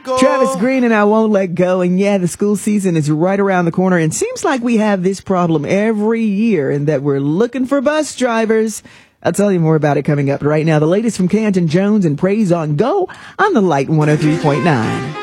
Travis Green and I Won't Let Go. And yeah, the school season is right around the corner. And seems like we have this problem every year in that we're looking for bus drivers. I'll tell you more about it coming up right now. The latest from Canton Jones and Praise on Go on the Light 103.9.